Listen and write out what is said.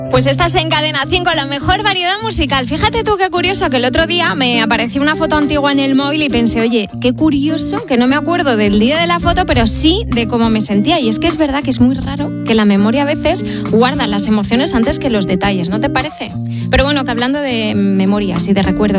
Pues estás en Cadena 5, la mejor variedad musical. Fíjate tú qué curioso que el otro día me apareció una foto antigua en el móvil y pensé, oye, qué curioso que no me acuerdo del día de la foto, pero sí de cómo me sentía. Y es que es verdad que es muy raro que la memoria a veces guarda las emociones antes que los detalles, ¿no te parece? Pero bueno, que hablando de memorias y de recuerdos,